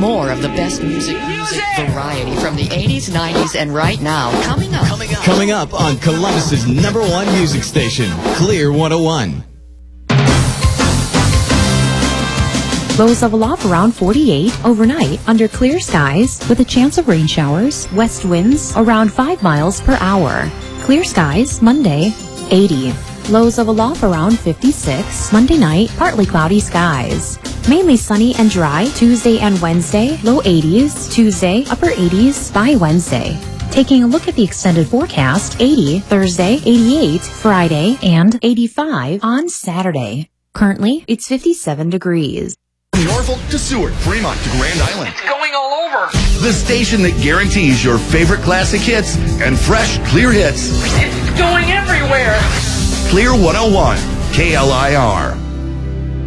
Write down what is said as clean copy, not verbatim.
More of the best music variety from the 80s, 90s, and right now. Coming up on Columbus's #1 music station, Clear 101. Lows of aloft around 48 overnight under clear skies with a chance of rain showers. West winds around 5 miles per hour. Clear skies Monday 80. Lows of aloft around 56. Monday night partly cloudy skies. Mainly sunny and dry Tuesday and Wednesday. Low 80s. Tuesday upper 80s by Wednesday. Taking a look at the extended forecast, 80 Thursday, 88 Friday, and 85 on Saturday. Currently, it's 57 degrees. From Norfolk to Seward, Fremont to Grand Island. It's going all over. The station that guarantees your favorite classic hits and fresh, clear hits. It's going everywhere. Clear 101, KLIR.